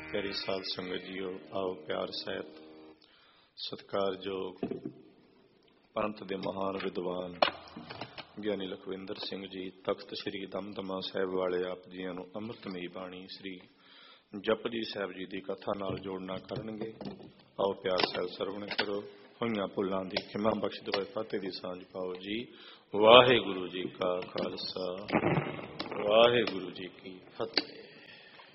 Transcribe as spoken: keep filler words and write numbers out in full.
प्यारी साध संगत जीओ, आओ प्यार सहित सत्कारयोग पंथ दे महान विद्वान ਗਿਆਨੀ ਲਖਵਿੰਦਰ ਸਿੰਘ जी तख्त श्री दमदमा साहिब वाले आप जी ਨੂੰ ਅੰਮ੍ਰਿਤਮਈ ਬਾਣੀ श्री जपजी साहिब जी ਦੀ ਕਥਾ ਨਾਲ ਜੋੜਨਾ ਕਰਨਗੇ। आओ प्यार सहित ਸਰਵਣ ਕਰੋ। ਹੋਈਆਂ ਭੁੱਲਾਂ ਦੀ ਖਿਮਾ ਬਖਸ਼ ਦੇਵੇ। ਫਤਿਹ ਦੀ ਸਾਂਝ ਪਾਓ जी। ਵਾਹਿਗੁਰੂ जी का खालसा, वाहिगुरु जी की फतेह।